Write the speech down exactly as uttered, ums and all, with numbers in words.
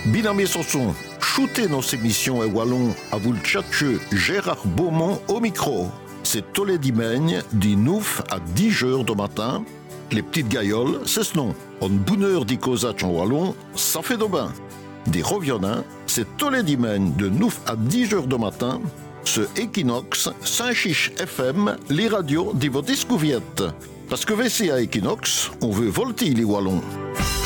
Binamé Sanson, shootez nos émissions et wallon à vous le tchatcheux Gérard Beaumont au micro. C'est tous les dimanches, du neuf à dix heures du matin. Les petites gailloles, c'est ce nom. En bonne heure d'y causer en wallon, ça fait de bain. Des reviennants, c'est tous les dimanches de neuf à dix heures du matin. Ce Equinox, Saint-Chiche F M, les radios de votre discoviette. Parce que V C à Equinox, on veut volter les wallons.